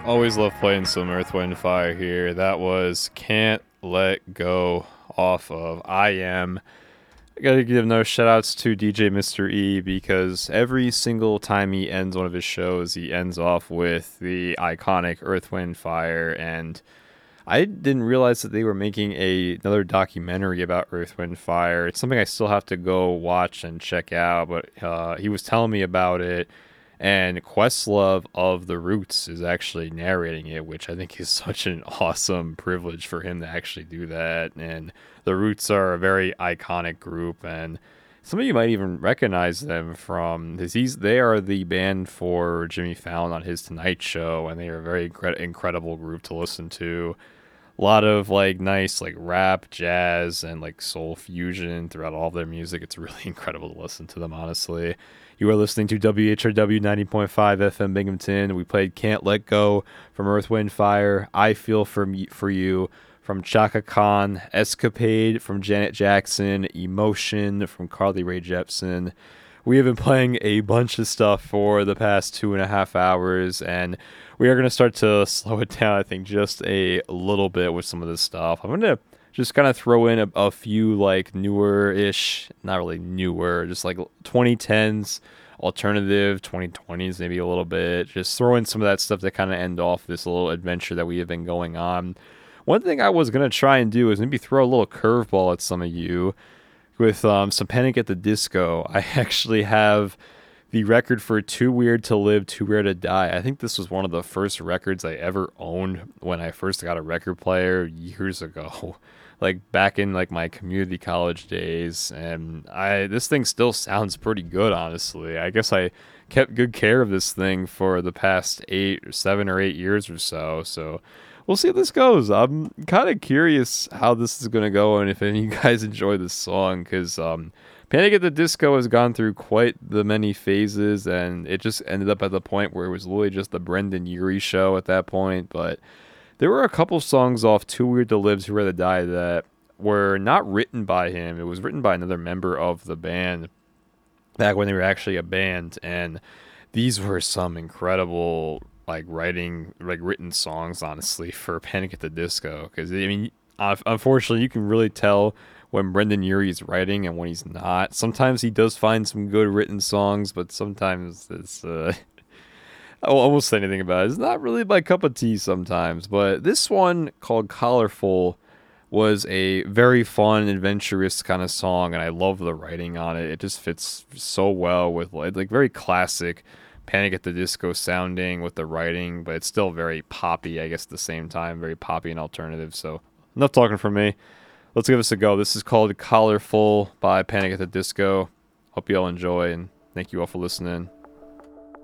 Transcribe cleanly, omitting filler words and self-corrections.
Always love playing some Earth, Wind, Fire here. That was Can't Let Go off of I Am. I gotta give no shout outs to DJ Mr. E because every single time he ends one of his shows, he ends off with the iconic Earth, Wind, Fire. And I didn't realize that they were making another documentary about Earth, Wind, Fire. It's something I still have to go watch and check out, but he was telling me about it, and Questlove of The Roots is actually narrating it, which I think is such an awesome privilege for him to actually do that. And The Roots are a very iconic group, and some of you might even recognize them from they are the band for Jimmy Fallon on his Tonight Show, and they are a very incredible group to listen to. A lot of like nice like rap, jazz, and like soul fusion throughout all of their music. It's really incredible to listen to them, honestly. You are listening to WHRW 90.5 FM Binghamton. We played Can't Let Go from Earth, Wind, Fire, I Feel for You from Chaka Khan, Escapade from Janet Jackson, Emotion from Carly Rae Jepsen. We have been playing a bunch of stuff for the past 2.5 hours, and we are going to start to slow it down, I think, just a little bit with some of this stuff. I'm going to just kind of throw in a few like newer-ish, not really newer, just like 2010s, alternative 2020s, maybe a little bit. Just throw in some of that stuff to kind of end off this little adventure that we have been going on. One thing I was going to try and do is maybe throw a little curveball at some of you with some Panic at the Disco. I actually have the record for Too Weird to Live, Too Rare to Die. I think this was one of the first records I ever owned when I first got a record player years ago, like back in like my community college days. And this thing still sounds pretty good, honestly. I guess I kept good care of this thing for the past 7 or 8 years or so. So we'll see how this goes. I'm kind of curious how this is going to go and if any of you guys enjoy this song, because Panic at the Disco has gone through quite the many phases, and it just ended up at the point where it was literally just the Brendan Urie show at that point. But there were a couple songs off Too Weird to Live, Too Rare to Die that were not written by him. It was written by another member of the band back when they were actually a band, and these were some incredible written songs, honestly, for Panic at the Disco. Because I mean, unfortunately, you can really tell when Brendan Urie is writing and when he's not. Sometimes he does find some good written songs, but sometimes it's I won't say anything about it. It's not really my cup of tea sometimes. But this one, called Colorful, was a very fun, adventurous kind of song, and I love the writing on it. It just fits so well with like very classic Panic at the Disco sounding with the writing, but it's still very poppy, I guess, at the same time. Very poppy and alternative. So enough talking from me. Let's give this a go. This is called Colorful by Panic at the Disco. Hope you all enjoy, and thank you all for listening.